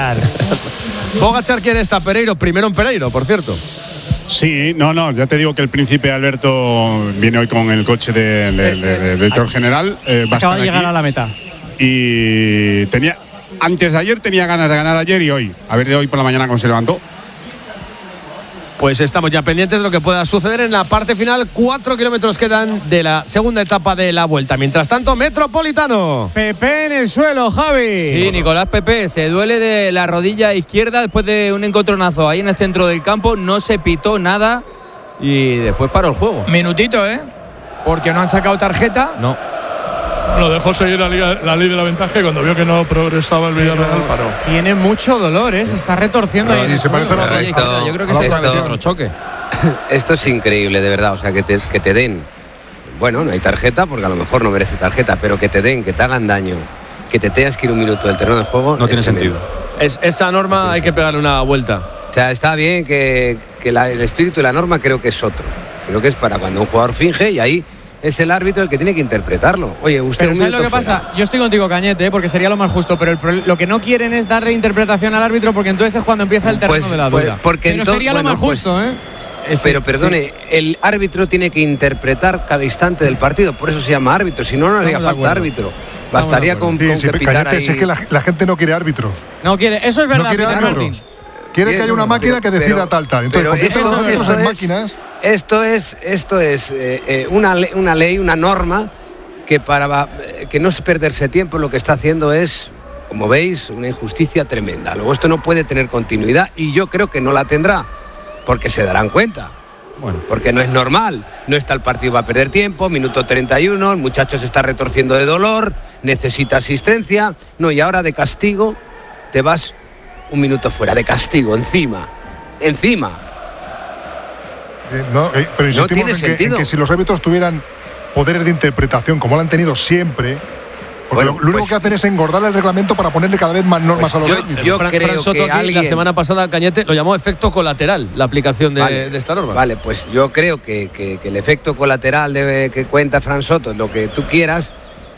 Pogačar quiere esta Pereiro, primero en Pereiro, por cierto. Sí, no, ya te digo que el príncipe Alberto viene hoy con el coche del director general. Acaba de llegar a la meta. Y antes de ayer tenía ganas de ganar ayer y hoy. A ver de hoy por la mañana cómo se levantó. Pues estamos ya pendientes de lo que pueda suceder en la parte final. 4 kilómetros quedan de la segunda etapa de la Vuelta. Mientras tanto, Metropolitano. Pepe en el suelo, Javi. Sí, Nicolás Pepe se duele de la rodilla izquierda después de un encontronazo ahí en el centro del campo. No se pitó nada y después paró el juego. Minutito, porque no han sacado tarjeta. No. Lo dejó seguir la ley de la ventaja y cuando vio que no progresaba el Villarreal paró. Tiene mucho dolor, se está retorciendo ahí. Y se parece a la rodilla izquierda. Yo creo que se ha otro choque. Esto es increíble, de verdad. O sea, que te den. Bueno, no hay tarjeta porque a lo mejor no merece tarjeta, pero que te den, que te hagan daño, que te tengas que ir un minuto del terreno del juego. No tiene sentido. Esa norma hay que pegarle una vuelta. O sea, está bien que el espíritu de la norma creo que es otro. Creo que es para cuando un jugador finge y ahí es el árbitro el que tiene que interpretarlo. Oye, usted. Pero ¿sabes lo que pasa? Yo estoy contigo, Cañete, porque sería lo más justo, pero lo que no quieren es darle interpretación al árbitro porque entonces es cuando empieza el terreno de la duda. Pero sería lo más justo, Pero perdone, el árbitro tiene que interpretar cada instante del partido, por eso se llama árbitro, si no, no haría falta árbitro. Bastaría con que pitara ahí. Es que la gente no quiere árbitros. No quiere, eso es verdad, Peter Martín. Quiere que haya una máquina que decida tal. Entonces, convierten los árbitros en máquinas. Esto es una ley, una norma que para que no se perderse tiempo lo que está haciendo es, como veis, una injusticia tremenda. Luego esto no puede tener continuidad y yo creo que no la tendrá, porque se darán cuenta. Bueno, porque no es normal, no está el partido, va a perder tiempo, minuto 31, el muchacho se está retorciendo de dolor, necesita asistencia, y ahora de castigo te vas un minuto fuera, de castigo, encima. Pero insistimos en que si los árbitros tuvieran poderes de interpretación como lo han tenido siempre, porque lo único que hacen es engordar el reglamento para ponerle cada vez más normas a los árbitros. Yo creo Fran Soto que aquí, la semana pasada, Cañete lo llamó efecto colateral, la aplicación de esta norma. Vale, pues yo creo que el efecto colateral que cuenta Fran Soto, lo que tú quieras,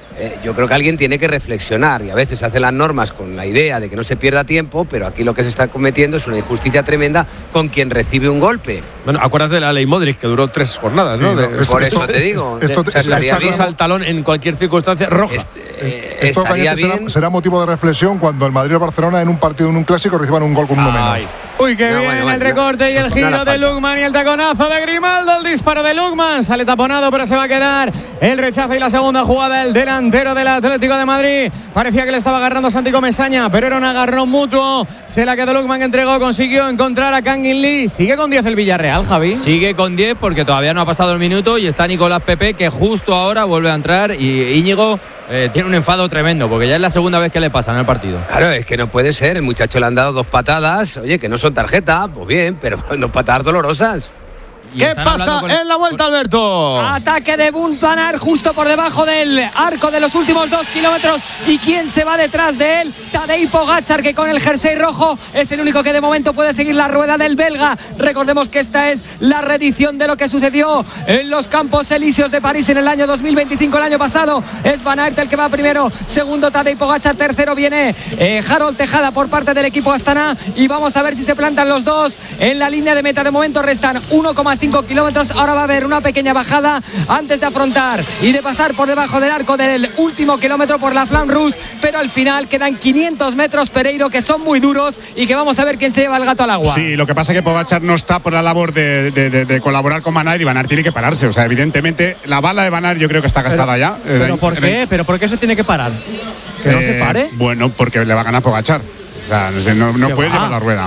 yo creo que alguien tiene que reflexionar y a veces hace las normas con la idea de que no se pierda tiempo, pero aquí lo que se está cometiendo es una injusticia tremenda con quien recibe un golpe. Bueno, acuérdate de la ley Modric, que duró 3 jornadas, ¿no? Por eso te digo. Esto al talón en cualquier circunstancia roja. Esto será motivo de reflexión cuando el Madrid o Barcelona en un partido, en un clásico, reciban un gol con uno menos. Uy, qué bien el recorte y el giro de Lukman y el taconazo de Grimaldo, el disparo de Lukman, sale taponado pero se va a quedar el rechazo y la segunda jugada, el delantero del Atlético de Madrid, parecía que le estaba agarrando Santi Comesaña, pero era un agarrón mutuo, se la quedó Lukman que entregó, consiguió encontrar a Kangin Lee, sigue con 10 el Villarreal, Javi. Sigue con 10 porque todavía no ha pasado el minuto y está Nicolás Pepe que justo ahora vuelve a entrar y Íñigo tiene un enfado tremendo porque ya es la segunda vez que le pasa en el partido. Claro, es que no puede ser, el muchacho le han dado 2 patadas, oye, que no son tarjeta, pues bien, pero 2 patadas dolorosas. ¿Qué pasa en la vuelta, Alberto? Ataque de Wout van Aert justo por debajo del arco de los últimos 2 kilómetros. ¿Y quién se va detrás de él? Tadej Pogačar, que con el jersey rojo es el único que de momento puede seguir la rueda del belga. Recordemos que esta es la reedición de lo que sucedió en los Campos Elíseos de París en el año 2025, el año pasado. Es Van Aert el que va primero, segundo Tadej Pogačar, tercero viene Harold Tejada por parte del equipo Astana. Y vamos a ver si se plantan los dos en la línea de meta. De momento restan 1,5 kilómetros, ahora va a haber una pequeña bajada antes de afrontar y de pasar por debajo del arco del último kilómetro por la Flamme Rouge, pero al final quedan 500 metros, Pereiro, que son muy duros y que vamos a ver quién se lleva el gato al agua. Sí, lo que pasa es que Pogačar no está por la labor de colaborar con Van Aert y Van Aert tiene que pararse, o sea, evidentemente la bala de Van Aert yo creo que está gastada ya. ¿Pero por qué? ¿Pero por qué se tiene que parar? ¿Que no se pare? Bueno, porque le va a ganar Pogačar, o sea, no puede llevar la rueda.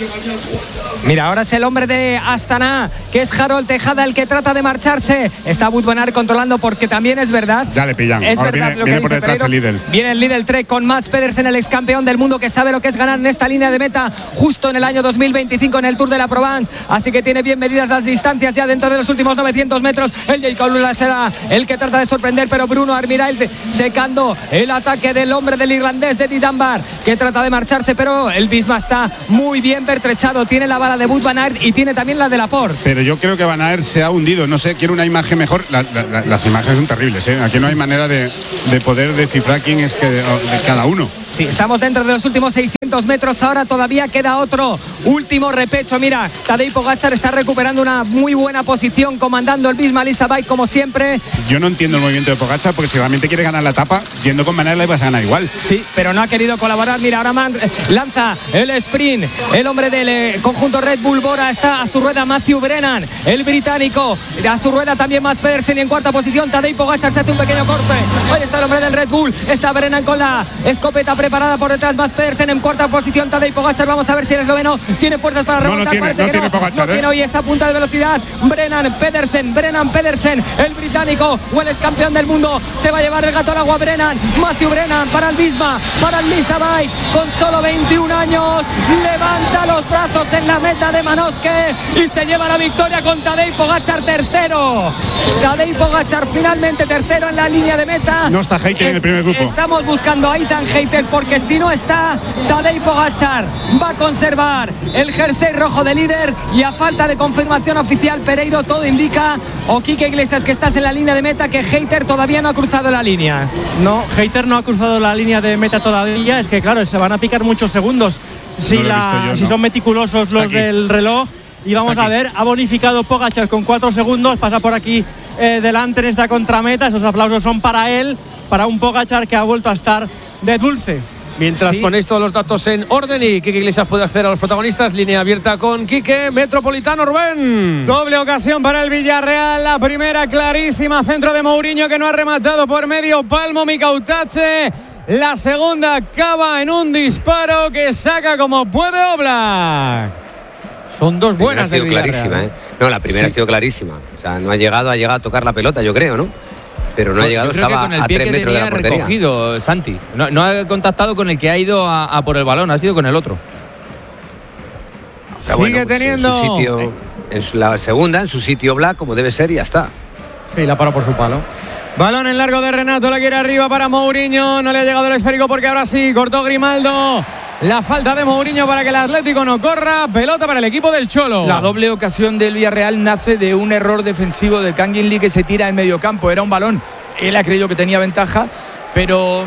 Mira, ahora es el hombre de Astana, que es Harold Tejada, el que trata de marcharse. Está Wout van Aert controlando porque también es verdad. Ya le pillan. Es ahora verdad viene por detrás Pereiro. el Lidl. Viene el Lidl Trek con Mats Pedersen, el ex campeón del mundo, que sabe lo que es ganar en esta línea de meta justo en el año 2025 en el Tour de la Provence. Así que tiene bien medidas las distancias ya dentro de los últimos 900 metros. El Jacob Lula será el que trata de sorprender, pero Bruno Armirail secando el ataque del hombre del irlandés de Di Dunbar, que trata de marcharse, pero el Visma está muy bien pertrechado. Tiene la lleva la de Wout van Aert y tiene también la de Laporte. Pero yo creo que Van Aert se ha hundido. No sé, quiero una imagen mejor. Las imágenes son terribles, ¿eh? Aquí no hay manera de poder descifrar quién es de cada uno. Sí, estamos dentro de los últimos 600 metros. Ahora todavía queda otro último repecho. Mira, Tadej Pogačar está recuperando una muy buena posición, comandando el Visma Lease Bike como siempre. Yo no entiendo el movimiento de Pogačar, porque si realmente quiere ganar la etapa, yendo con Van Aert la ibas a ganar igual. Sí, pero no ha querido colaborar. Mira, ahora lanza el sprint. El hombre del conjunto Red Bull Bora. Está a su rueda Matthew Brennan, el británico. A su rueda también Mats Pedersen, y en cuarta posición Tadej Pogačar se hace un pequeño corte. Ahí está el hombre del Red Bull. Está Brennan con la escopeta preparada por detrás. Mats Pedersen en cuarta posición. Tadej Pogačar, vamos a ver si el esloveno tiene fuerzas para remontar. No tiene Pogačar, tiene hoy esa punta de velocidad. Brennan Pedersen, el británico, o el ex campeón del mundo, se va a llevar el gato al agua. Matthew Brennan para el Visma, para el Lease Bike, con solo 21 años, levanta los brazos en la meta de Manosque y se lleva la victoria con Tadej Pogačar tercero. Tadej Pogačar finalmente tercero en la línea de meta. No está Hayter en el primer grupo. Estamos buscando a Ethan Hayter, porque si no está, Tadej Pogačar va a conservar el jersey rojo de líder, y a falta de confirmación oficial, Pereiro, todo indica, o Quique Iglesias, que estás en la línea de meta, que Hayter todavía no ha cruzado la línea. No, Hayter no ha cruzado la línea de meta todavía. Es que claro, se van a picar muchos segundos si son meticulosos los del reloj. Y vamos a ver, ha bonificado Pogačar con 4 segundos, pasa por aquí delante en esta contrameta. Esos aplausos son para él, para un Pogačar que ha vuelto a estar de dulce. Mientras ponéis todos los datos en orden y Quique Iglesias puede acceder a los protagonistas, línea abierta con Quique. Metropolitano, Rubén. Doble ocasión para el Villarreal. La primera clarísima, centro de Mourinho, que no ha rematado por medio palmo Mikautache. La segunda acaba en un disparo que saca como puede Oblak. Son dos buenas del Villarreal. Clarísima, ¿eh? No, la primera ha sido clarísima. O sea, no ha llegado a tocar la pelota, yo creo, ¿no? Pero no ha llegado, yo creo que con el pie que tenía recogido Santi. No ha contactado con el que ha ido a por el balón, ha sido con el otro. Sigue teniendo en su sitio, en la segunda, en su sitio Black, como debe ser, y ya está. Sí, la paró por su palo. Balón en largo de Renato, la quiere arriba para Mourinho. No le ha llegado el esférico, porque ahora sí cortó Grimaldo. La falta de Mourinho para que el Atlético no corra. Pelota para el equipo del Cholo. La doble ocasión del Villarreal nace de un error defensivo de Kangin Lee, que se tira en medio campo. Era un balón, él ha creído que tenía ventaja, pero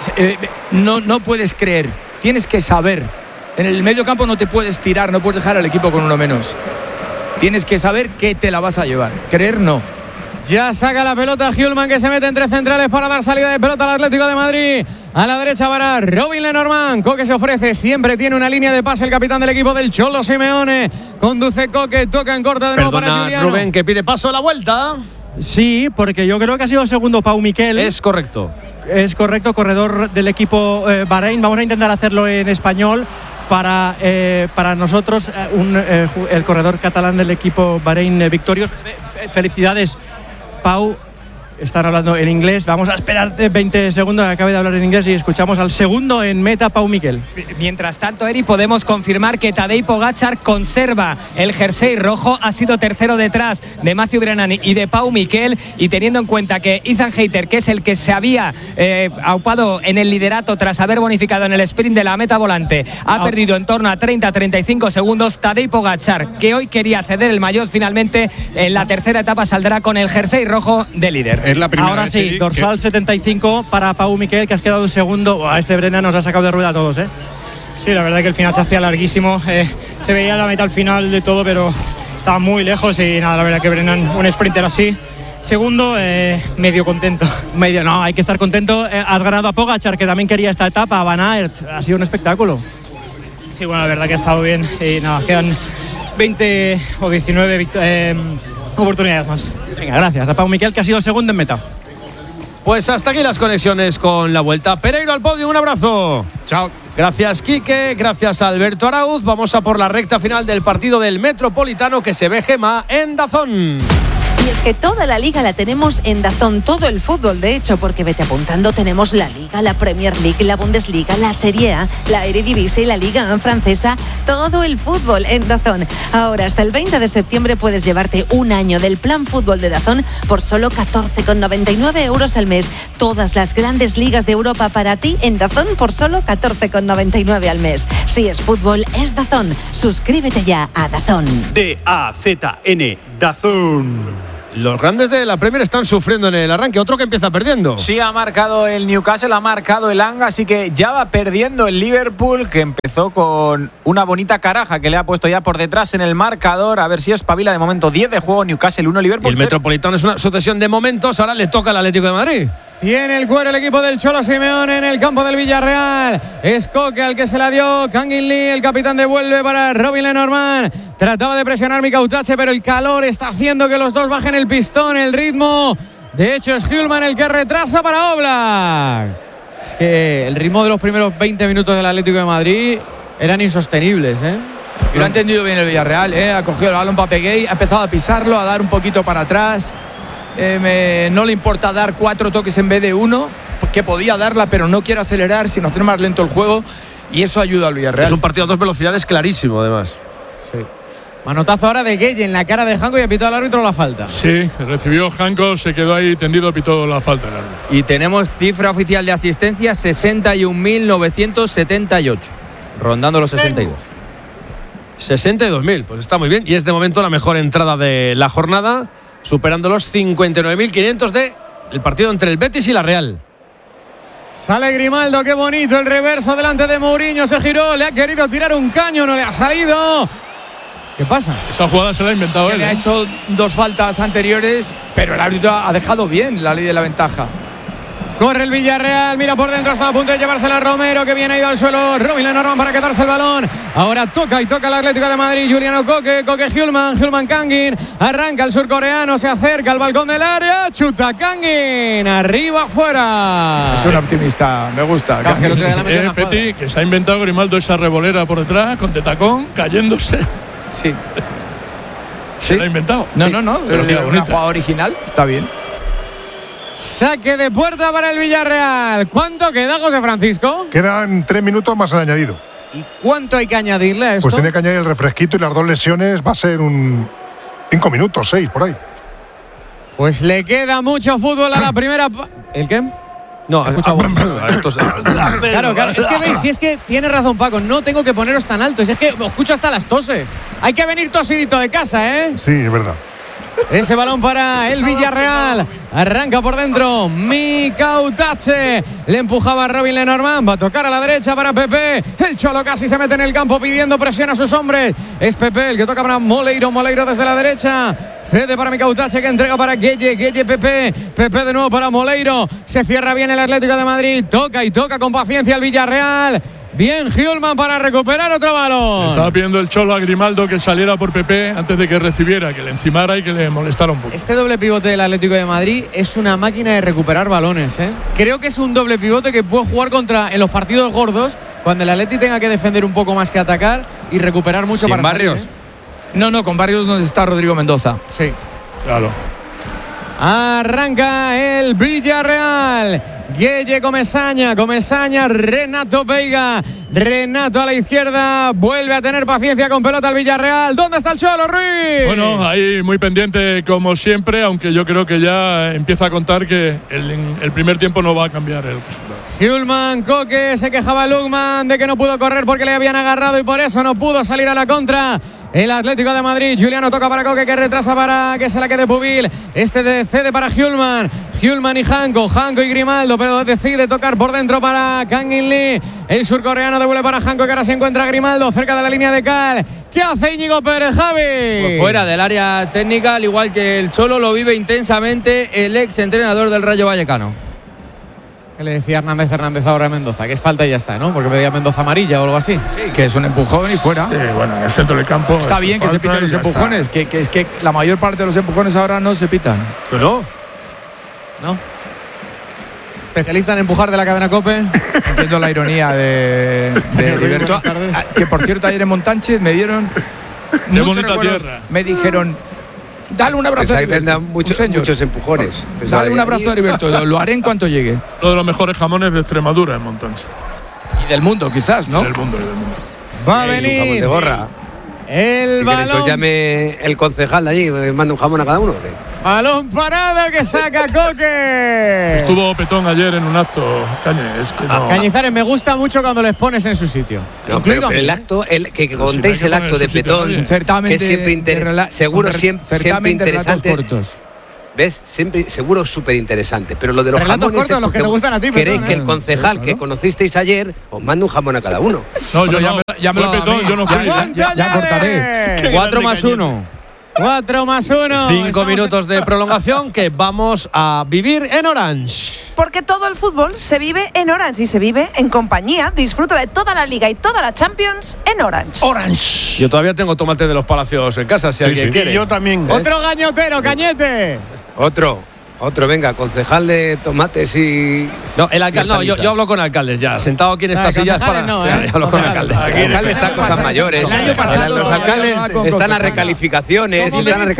no puedes creer. Tienes que saber. En el medio campo no te puedes tirar, no puedes dejar al equipo con uno menos. Tienes que saber que te la vas a llevar. Creer no. Ya saca la pelota Hjulman, que se mete entre centrales para dar salida de pelota al Atlético de Madrid. A la derecha para Robin Lenormand. Coque se ofrece, siempre tiene una línea de pase el capitán del equipo del Cholo Simeone. Conduce Coque, toca en corta de nuevo para Juliano. Rubén, que pide paso a la vuelta. Sí, porque yo creo que ha sido segundo Pau Miquel. Es correcto. Es correcto, corredor del equipo Bahrein. Vamos a intentar hacerlo en español. Para nosotros, el corredor catalán del equipo Bahrein Victorious. Felicidades, Pau. Están hablando en inglés. Vamos a esperar 20 segundos que acabe de hablar en inglés y escuchamos al segundo en meta, Pau Miquel. Mientras tanto, Eri, podemos confirmar que Tadej Pogačar conserva el jersey rojo. Ha sido tercero detrás de Matthew Brennan y de Pau Miquel. Y teniendo en cuenta que Ethan Hayter, que es el que se había aupado en el liderato tras haber bonificado en el sprint de la meta volante, ha perdido en torno a 30-35 segundos. Tadej Pogačar, que hoy quería ceder el maillot, finalmente en la tercera etapa saldrá con el jersey rojo de líder. Es la primera Ahora vez sí, dorsal 75 para Pau Miquel, que has quedado un segundo. Este Brennan nos ha sacado de rueda a todos, ¿eh? Sí, la verdad que el final se hacía larguísimo. Se veía la meta al final de todo, pero estaba muy lejos y nada, la verdad que Brennan, un sprinter así. Segundo, medio contento. No, hay que estar contento. Has ganado a Pogačar, que también quería esta etapa, a Van Aert. Ha sido un espectáculo. Sí, bueno, la verdad que ha estado bien. Y nada, quedan 20 o 19 oportunidades más. Venga, gracias a Pau Miquel, que ha sido segundo en meta. Pues hasta aquí las conexiones con la vuelta. Pereiro al podio, un abrazo. Chao. Gracias, Quique, gracias Alberto Arauz. Vamos a por la recta final del partido del Metropolitano, que se ve, Gema, en DAZN. Y es que toda la liga la tenemos en DAZN, todo el fútbol de hecho, porque vete apuntando, tenemos la Liga, la Premier League, la Bundesliga, la Serie A, la Eredivisie y la Liga francesa, todo el fútbol en DAZN. Ahora hasta el 20 de septiembre puedes llevarte un año del plan fútbol de DAZN por solo 14,99 euros al mes. Todas las grandes ligas de Europa para ti en DAZN por solo 14,99 al mes. Si es fútbol, es DAZN. Suscríbete ya a DAZN. DAZN, DAZN. Los grandes de la Premier están sufriendo en el arranque. Otro que empieza perdiendo. Sí, ha marcado el Newcastle, ha marcado el Anga, así que ya va perdiendo el Liverpool, que empezó con una bonita caraja que le ha puesto ya por detrás en el marcador. A ver si espabila. De momento 10 de juego, Newcastle 1, Liverpool 0. El Metropolitano es una sucesión de momentos. Ahora le toca al Atlético de Madrid. Tiene el cuero el equipo del Cholo Simeone en el campo del Villarreal. Es Coque al que se la dio Kangin Lee. El capitán devuelve para Robin Lenormand. Trataba de presionar Mika Utache, pero el calor está haciendo que los dos bajen el pistón, el ritmo. De hecho, es Hjulman el que retrasa para Oblak. Es que el ritmo de los primeros 20 minutos del Atlético de Madrid eran insostenibles, ¿eh? Y lo ha entendido bien el Villarreal, ¿eh? Ha cogido el balón para Pegué, ha empezado a pisarlo, a dar un poquito para atrás. No le importa dar 4 toques en vez de 1, que podía darla, pero no quiere acelerar, sino hacer más lento el juego, y eso ayuda al Villarreal. Es un partido a 2 velocidades clarísimo, además. Sí. Manotazo ahora de Gueye en la cara de Janko y ha pitado el árbitro la falta. Sí, recibió Janko, se quedó ahí tendido, pitó la falta el árbitro. Y tenemos cifra oficial de asistencia 61.978, rondando los 62. 62.000, pues está muy bien. Y es de momento la mejor entrada de la jornada, superando los 59.500 del partido entre el Betis y la Real. Sale Grimaldo, qué bonito el reverso delante de Mourinho, se giró, le ha querido tirar un caño, no le ha salido. ¿Qué pasa? Esa jugada se la ha inventado él. Le ha hecho 2 faltas anteriores, pero el árbitro ha dejado bien la ley de la ventaja. Corre el Villarreal, mira por dentro, está a punto de llevársela a Romero, que viene ido al suelo. Robin Lenormand para quedarse el balón. Ahora toca el Atlético de Madrid. Juliano Coque, Hjulman Kangin. Arranca el surcoreano, se acerca al balcón del área. Chuta Kangin, arriba, afuera. Es un optimista, me gusta. Peti, que se ha inventado Grimaldo esa revolera por detrás, con tetacón, cayéndose. Sí. Se la ha inventado. No. Pero una jugada original, está bien. Saque de puerta para el Villarreal. ¿Cuánto queda, José Francisco? Quedan 3 minutos más el añadido. ¿Y cuánto hay que añadirle a esto? Pues tiene que añadir el refresquito y las 2 lesiones. Va a ser un 5 minutos, 6 por ahí. Pues le queda mucho fútbol a la primera. ¿El qué? No, claro, es que veis, si es que tiene razón Paco, no tengo que poneros tan altos, si es que os escucho hasta las toses. Hay que venir tosidito de casa, ¿eh? Sí, es verdad. Ese balón para el Villarreal. Arranca por dentro Mika Utache. Le empujaba a Robin Lenormand. Va a tocar a la derecha para Pepe. El Cholo casi se mete en el campo pidiendo presión a sus hombres. Es Pepe el que toca para Moleiro. Moleiro desde la derecha. Cede para Mika Utache, que entrega para Gueye. Pepe de nuevo para Moleiro. Se cierra bien el Atlético de Madrid. Toca y toca con paciencia el Villarreal. Bien Hjulman para recuperar otro balón. Estaba pidiendo el Cholo a Grimaldo que saliera por Pepe antes de que recibiera, que le encimara y que le molestara un poco. Este doble pivote del Atlético de Madrid es una máquina de recuperar balones, ¿eh? Creo que es un doble pivote que puede jugar en los partidos gordos, cuando el Atleti tenga que defender un poco más que atacar y recuperar mucho. ¿Sin para Barrios? Salir, No, con Barrios donde está Rodrigo Mendoza. Sí. Claro. Arranca el Villarreal. Gueye Comesaña, Renato Veiga. Renato a la izquierda, vuelve a tener paciencia con pelota al Villarreal. ¿Dónde está el Cholo, Ruiz? Bueno, ahí muy pendiente como siempre, aunque yo creo que ya empieza a contar que el primer tiempo no va a cambiar el resultado. Hjulman, Coque, se quejaba Lugman de que no pudo correr porque le habían agarrado y por eso no pudo salir a la contra. El Atlético de Madrid, Juliano toca para Coque, que retrasa para que se la quede Pubil. Cede para Hjulman y Janko y Grimaldo, pero decide tocar por dentro para Kangin Lee. El surcoreano devuelve para Janko, que ahora se encuentra Grimaldo cerca de la línea de cal. ¿Qué hace Íñigo Pérez, Javi? Pues fuera del área técnica, al igual que el Cholo, lo vive intensamente el ex entrenador del Rayo Vallecano. ¿Qué le decía Hernández ahora a Mendoza? Que es falta y ya está, ¿no? Porque pedía Mendoza amarilla o algo así. Sí, que es un empujón y fuera. Sí, bueno, en el centro del campo. Está bien que se piten los empujones, que es que la mayor parte de los empujones ahora no se pitan. ¿Pero no? Especialista en empujar de la cadena COPE. Entiendo la ironía de Roberto. Que por cierto, ayer en Montánchez me dieron de bonita tierra. Me dijeron, Dale un abrazo a Heriberto. Muchos empujones. Dale un abrazo a Heriberto. Lo haré en cuanto llegue. Uno de los mejores jamones de Extremadura en Montancha. Y del mundo, quizás, ¿no? Del mundo. Va a venir. Jamón de borra. El balón. Que llame el concejal de allí, manda un jamón a cada uno. Balón parado que saca Coque. Estuvo Petón ayer en un acto, Cañes. Cañizares, me gusta mucho cuando les pones en su sitio. No, pero el acto, que contéis el acto de Petón, que es siempre interesante. ¿Ves? Siempre, seguro súper interesante. Pero lo de los relatos jamones cortos, los que te gustan a ti, queréis que el concejal que conocisteis ayer os mande un jamón a cada uno. No, yo no. Ya me lo Petón, yo no fui. Ya cortaré. 4 más 1. 4 más 1. 5 minutos de prolongación que vamos a vivir en Orange. Porque todo el fútbol se vive en Orange y se vive en compañía. Disfruta de toda la Liga y toda la Champions en Orange. Orange. Yo todavía tengo tomates de los Palacios en casa, si alguien quiere. Y yo también. Otro gañotero, Cañete. Otro, venga, concejal de tomates y. No, el alcalde, no, yo hablo con alcaldes ya. Sentado aquí en esta silla es para. No, yo hablo con alcaldes. Aquí el alcalde está cosas mayores. El año pasado los alcaldes están a recalificaciones.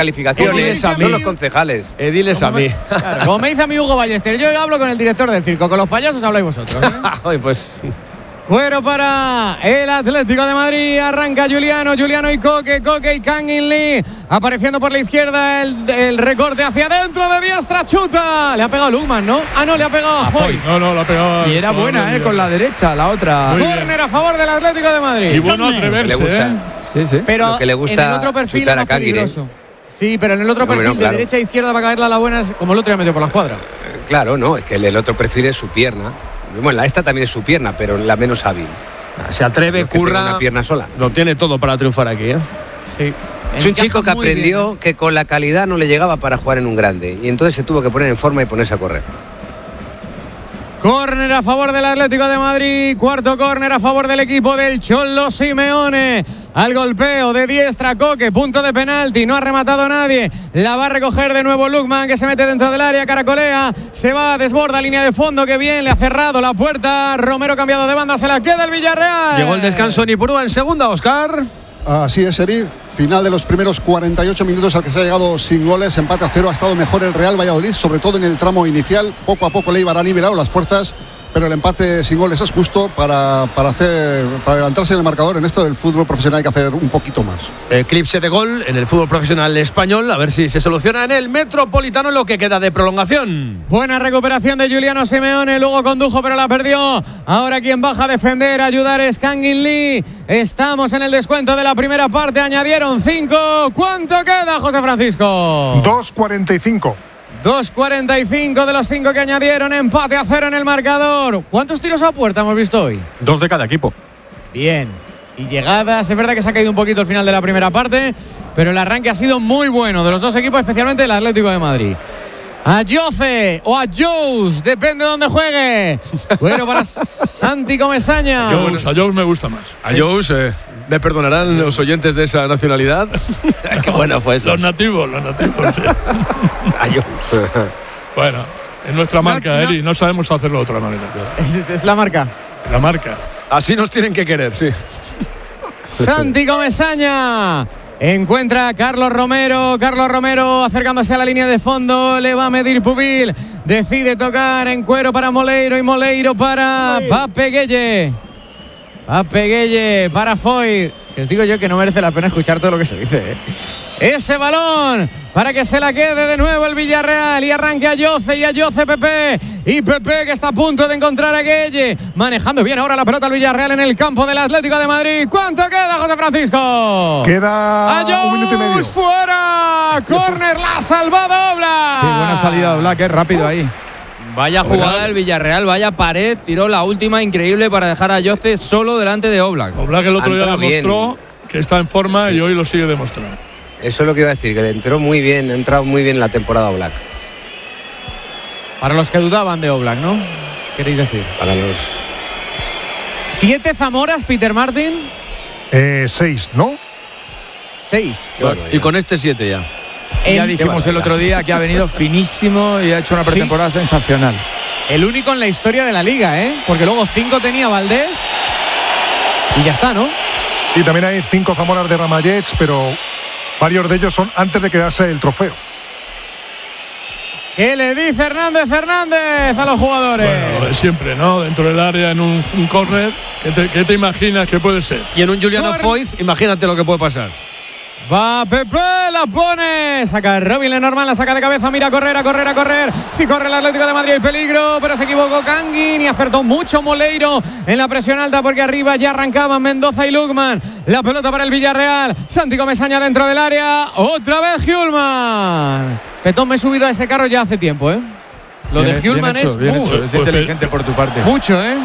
Son los concejales. Diles a mí. Claro, como me dice a mí Hugo Ballester, yo hablo con el director del circo. Con los payasos habláis vosotros. Ay, pues. Cuero para el Atlético de Madrid. Arranca Juliano y Coque y Kangin Lee. Apareciendo por la izquierda el recorte hacia adentro de diestra. Chuta. Le ha pegado Lukman, ¿no? No, le ha pegado a Foy. No, la ha pegado. Y era buena, con la derecha, la otra. Córner a favor del Atlético de Madrid. Y bueno atreverse, Sí. Pero lo que le gusta en el otro perfil es más peligroso. Sí, pero en el otro perfil de derecha a izquierda va a caerla a la buena, como el otro ya metió por la escuadra. Claro, no, es que el otro perfil es su pierna. Bueno, esta también es su pierna, pero la menos hábil. Se atreve, curra. Una pierna sola. Lo tiene todo para triunfar aquí, ¿eh? Sí. Es un chico que aprendió que con la calidad no le llegaba para jugar en un grande. Y entonces se tuvo que poner en forma y ponerse a correr. Córner a favor del Atlético de Madrid. Cuarto córner a favor del equipo del Cholo Simeone. Al golpeo de diestra Coque, punto de penalti, no ha rematado nadie. La va a recoger de nuevo Lukman, que se mete dentro del área, caracolea, se va, desborda línea de fondo, que bien, le ha cerrado la puerta. Romero cambiado de banda, se la queda el Villarreal. Llegó el descanso en Ipurúa en segunda, Óscar. Así es, Eri. Final de los primeros 48 minutos al que se ha llegado sin goles. Empate a 0. Ha estado mejor el Real Valladolid, sobre todo en el tramo inicial. Poco a poco Leibar ha nivelado las fuerzas, pero el empate sin goles es justo para adelantarse en el marcador. En esto del fútbol profesional hay que hacer un poquito más. Eclipse de gol en el fútbol profesional español. A ver si se soluciona en el Metropolitano en lo que queda de prolongación. Buena recuperación de Juliano Simeone. Luego condujo, pero la perdió. Ahora quien baja a defender, a ayudar es Kangin Lee. Estamos en el descuento de la primera parte. Añadieron 5. ¿Cuánto queda, José Francisco? 2:45. 2:45 de los 5 que añadieron. Empate a 0 en el marcador. ¿Cuántos tiros a puerta hemos visto hoy? 2 de cada equipo. Bien. Y llegadas, es verdad que se ha caído un poquito el final de la primera parte, pero el arranque ha sido muy bueno de los dos equipos, especialmente el Atlético de Madrid. A Jose o a Jous, depende de dónde juegue. Bueno, para Santi Comesaña. A Jous me gusta más. A Jous, me perdonarán los oyentes de esa nacionalidad. Qué buena fue eso. Los nativos. Sí. A Jous. Bueno, es nuestra marca, Eri, no sabemos hacerlo de otra manera. Es la marca. La marca. Así nos tienen que querer, sí. Santi Comesaña. Encuentra a Carlos Romero acercándose a la línea de fondo, le va a medir Pubil, decide tocar en cuero para Moleiro y Moleiro para Pape Gueye para Foy. Si os digo yo que no merece la pena escuchar todo lo que se dice, Ese balón para que se la quede de nuevo el Villarreal y arranque a Jose Pepe. Y Pepe que está a punto de encontrar a Gueye. Manejando bien ahora la pelota el Villarreal en el campo del Atlético de Madrid. ¿Cuánto queda, José Francisco? Queda 1 minuto y medio. ¡Fuera! ¡Córner! ¡La ha salvado Oblak! Sí, buena salida de Oblak, rápido ahí. Vaya jugada del Villarreal, vaya pared. Tiró la última increíble para dejar a Jose solo delante de Oblak. Oblak el otro día demostró que está en forma y hoy lo sigue demostrando. Eso es lo que iba a decir, que le entró muy bien, ha entrado muy bien la temporada Oblak. Para los que dudaban de Oblak, ¿no? ¿Queréis decir? Para los... 7 Zamoras, Peter Martin. 6, ¿no? 6. Y con este 7 ya. Ya dijimos el otro día que ha venido finísimo y ha hecho una pretemporada sensacional. El único en la historia de la liga, porque luego 5 tenía Valdés y ya está, ¿no? Y también hay 5 Zamoras de Ramallets, pero varios de ellos son antes de quedarse el trofeo. ¿Qué le dice Hernández a los jugadores? Bueno, lo de siempre, ¿no? Dentro del área, en un córner, ¿qué te imaginas que puede ser? Y en un Juliano Foyth, imagínate lo que puede pasar. Va Pepe, la pone. Saca Robin Lenormand, la saca de cabeza. Mira a correr. Si corre el Atlético de Madrid hay peligro, pero se equivocó Kangin y acertó mucho Moleiro en la presión alta porque arriba ya arrancaban Mendoza y Lukman. La pelota para el Villarreal. Santi Comesaña dentro del área. Otra vez Hjulmand. Petón, me he subido a ese carro ya hace tiempo, ¿eh? Lo de Hjulmand bien hecho. Es inteligente por tu parte. Mucho, ¿eh?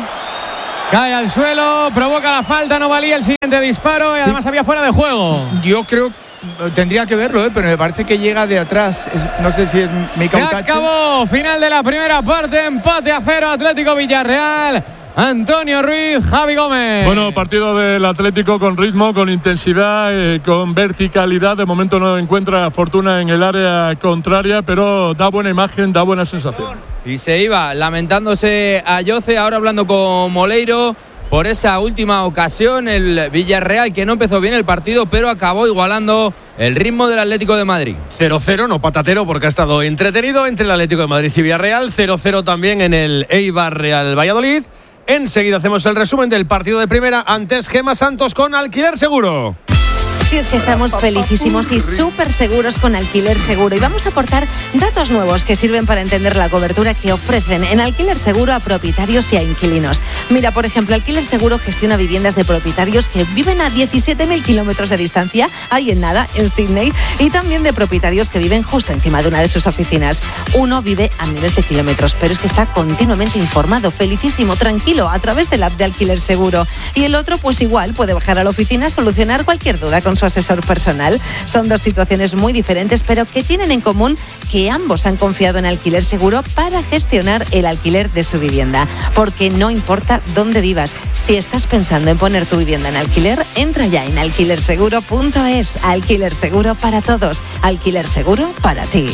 Cae al suelo, provoca la falta, no valía el siguiente disparo y además había fuera de juego. Yo creo, tendría que verlo, pero me parece que llega de atrás. No sé si es Mikau Tachi. Se acabó, final de la primera parte, empate a 0, Atlético Villarreal. Antonio Ruiz, Javi Gómez. Bueno, partido del Atlético con ritmo, con intensidad, con verticalidad. De momento no encuentra fortuna en el área contraria, pero da buena imagen, da buena sensación. Y se iba lamentándose a Yoce, ahora hablando con Moleiro por esa última ocasión. El Villarreal que no empezó bien el partido, pero acabó igualando el ritmo del Atlético de Madrid. 0-0, no patatero, porque ha estado entretenido entre el Atlético de Madrid y Villarreal. 0-0 también en el Eibar Real Valladolid. Enseguida hacemos el resumen del partido de primera. Antes, Gemma Santos con Alquiler Seguro. Sí, es que estamos felicísimos y súper seguros con Alquiler Seguro y vamos a aportar datos nuevos que sirven para entender la cobertura que ofrecen en Alquiler Seguro a propietarios y a inquilinos. Mira, por ejemplo, Alquiler Seguro gestiona viviendas de propietarios que viven a 17.000 kilómetros de distancia, ahí en nada, en Sydney, y también de propietarios que viven justo encima de una de sus oficinas. Uno vive a miles de kilómetros, pero es que está continuamente informado, felicísimo, tranquilo, a través del app de Alquiler Seguro. Y el otro, pues igual, puede bajar a la oficina a solucionar cualquier duda con su asesor personal. Son dos situaciones muy diferentes, pero que tienen en común que ambos han confiado en Alquiler Seguro para gestionar el alquiler de su vivienda. Porque no importa dónde vivas, si estás pensando en poner tu vivienda en alquiler, entra ya en alquilerseguro.es. Alquiler Seguro para todos. Alquiler Seguro para ti.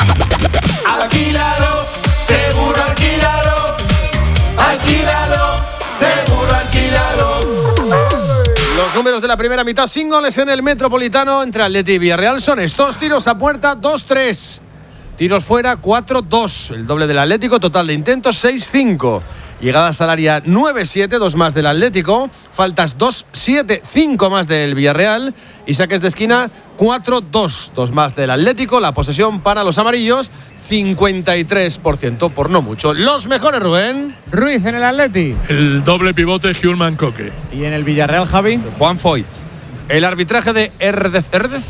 Alquílalo, seguro alquílalo. Alquílalo, seguro alquílalo. Los números de la primera mitad sin goles en el Metropolitano entre Atleti y Villarreal son estos: tiros a puerta 2-3, tiros fuera 4-2, el doble del Atlético, total de intentos 6-5, llegadas al área 9-7, 2 más del Atlético, faltas 2-7, 5 más del Villarreal y saques de esquina 4-2, 2 más del Atlético. La posesión para los amarillos 53%, por no mucho. Los mejores, Rubén. Ruiz en el Atleti. El doble pivote Hjulmand Coque. Y en el Villarreal, Javi. Juan Foyth. El arbitraje de Hernández.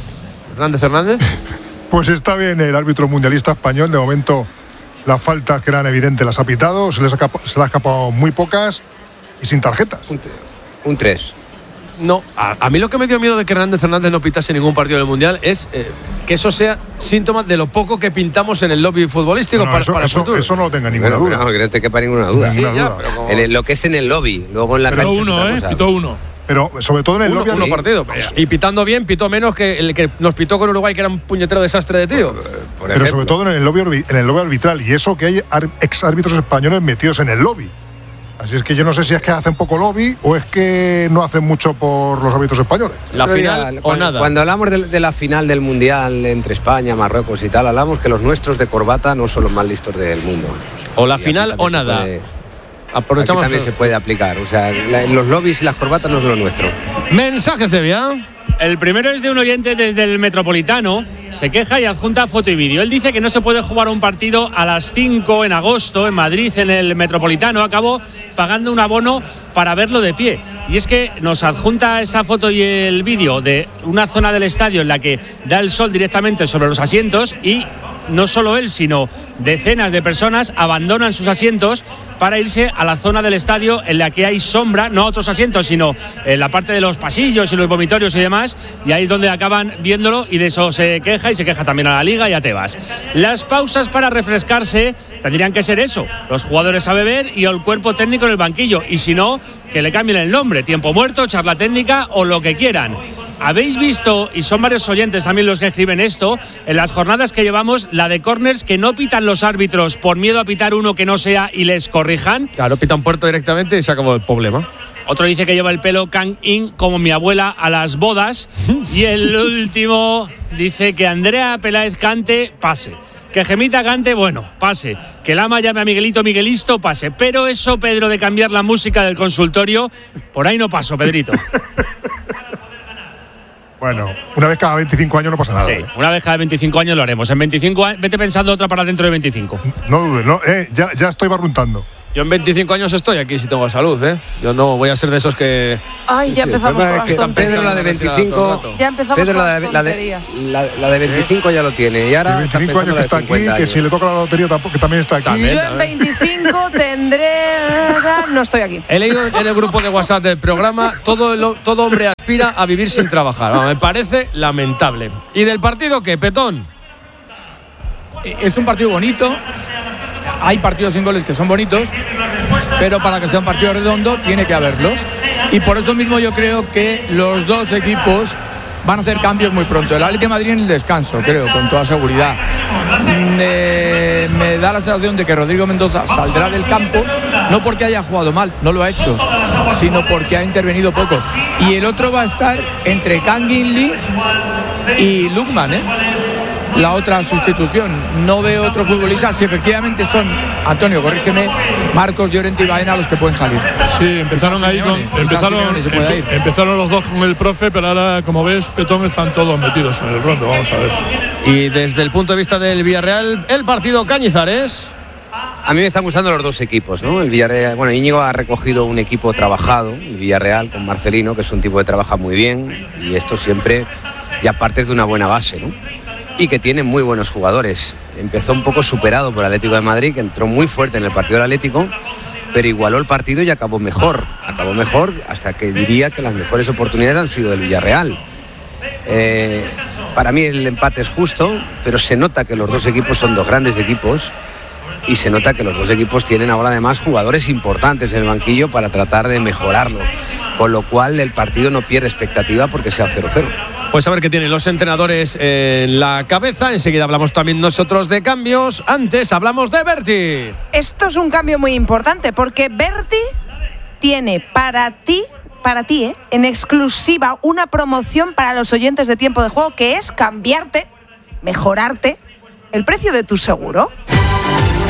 Pues está bien el árbitro mundialista español. De momento las faltas que eran evidentes las ha pitado. Se le ha escapado muy pocas y sin tarjetas. Un 3. No, a mí lo que me dio miedo de que Hernández no pitase ningún partido del Mundial es que eso sea síntoma de lo poco que pintamos en el lobby futbolístico para el futuro. Eso no lo tenga ninguna duda. No, que no te quepa ninguna duda. Sí, ya, pero como... lo que es en el lobby, luego en la cancha. Pitó uno. Pero sobre todo en el lobby. Uno partido. Y pitando bien, pitó menos que el que nos pitó con Uruguay, que era un puñetero desastre de tío. Pero sobre todo en el lobby arbitral. Y eso que hay ex árbitros españoles metidos en el lobby. Así es que yo no sé si es que hacen poco lobby o es que no hacen mucho por los árbitros españoles. La final o nada. Cuando hablamos de la final del Mundial entre España, Marruecos y tal, hablamos que los nuestros de corbata no son los más listos del mundo. O la final o nada. Aprovechamos. Aquí también se puede aplicar. O sea, los lobbies y las corbatas no es lo nuestro. Mensajes de vía. El primero es de un oyente desde el Metropolitano. Se queja y adjunta foto y vídeo. Él dice que no se puede jugar un partido a las 5 en agosto en Madrid, en el Metropolitano. Acabó pagando un abono para verlo de pie. Y es que nos adjunta esa foto y el vídeo de una zona del estadio en la que da el sol directamente sobre los asientos y no solo él, sino decenas de personas abandonan sus asientos para irse a la zona del estadio en la que hay sombra, no a otros asientos, sino en la parte de los pasillos y los vomitorios y demás, y ahí es donde acaban viéndolo, y de eso se queja, y se queja también a la Liga y a Tebas. Las pausas para refrescarse tendrían que ser eso, los jugadores a beber y el cuerpo técnico en el banquillo, y si no, que le cambien el nombre, tiempo muerto, charla técnica o lo que quieran. Habéis visto, y son varios oyentes también los que escriben esto, en las jornadas que llevamos, la de córners que no pitan los árbitros por miedo a pitar uno que no sea y les corrijan. Claro, pitan puerto directamente y se acabó el problema. Otro dice que lleva el pelo Kang In como mi abuela a las bodas. Y el último dice que Andrea Peláez cante, pase. Que Gemita cante, bueno, pase. Que Lama llame a Miguelito, Miguelisto, pase. Pero eso, Pedro, de cambiar la música del consultorio, por ahí no paso, Pedrito. Bueno, una vez cada 25 años no pasa nada. Sí, una vez cada 25 años lo haremos. En 25 años, vete pensando otra para dentro de 25. No dudes, no, ya estoy barruntando. Yo en 25 años estoy aquí si tengo salud, ¿eh? Yo no voy a ser de esos que… Ay, ya empezamos con las tonterías. Pedro, la de 25… Ya empezamos Pedro, con las tonterías. La de 25 ya lo tiene. Y ahora 25 años que está aquí, que si le toca la lotería que también está aquí. Yo en 25 tendré… No estoy aquí. He leído en el grupo de WhatsApp del programa, todo hombre aspira a vivir sin trabajar. Me parece lamentable. ¿Y del partido qué, Petón? Es un partido bonito. Hay partidos sin goles que son bonitos, pero para que sea un partido redondo tiene que haberlos. Y por eso mismo yo creo que los dos equipos van a hacer cambios muy pronto. El Atlético de Madrid en el descanso, creo, con toda seguridad. Me da la sensación de que Rodrigo Mendoza saldrá del campo, no porque haya jugado mal, no lo ha hecho, sino porque ha intervenido poco. Y el otro va a estar entre Kangin Lee y Lukman, la otra sustitución. No veo otro futbolista. Si efectivamente son, Antonio, corrígeme, Marcos, Llorente y Baena los que pueden salir. Sí, empezaron ahí empezaron los dos con el profe, pero ahora, como ves, Petón, están todos metidos en el rondo. Vamos a ver. Y desde el punto de vista del Villarreal, el partido Cañizares. A mí me están gustando los dos equipos, ¿no? El Villarreal, bueno, Íñigo ha recogido un equipo trabajado, el Villarreal, con Marcelino, que es un tipo que trabaja muy bien, y esto siempre ya partes de una buena base, ¿no? Y que tiene muy buenos jugadores. Empezó un poco superado por el Atlético de Madrid, que entró muy fuerte en el partido del Atlético, pero igualó el partido y acabó mejor. Acabó mejor, hasta que diría que las mejores oportunidades han sido del Villarreal. Para mí el empate es justo, pero se nota que los dos equipos son dos grandes equipos y se nota que los dos equipos tienen ahora además jugadores importantes en el banquillo para tratar de mejorarlo, con lo cual el partido no pierde expectativa porque sea 0-0. Pues a ver qué tienen los entrenadores en la cabeza. Enseguida hablamos también nosotros de cambios. Antes hablamos de Berti. Esto es un cambio muy importante porque Berti tiene para ti, en exclusiva una promoción para los oyentes de Tiempo de Juego, que es cambiarte, mejorarte el precio de tu seguro.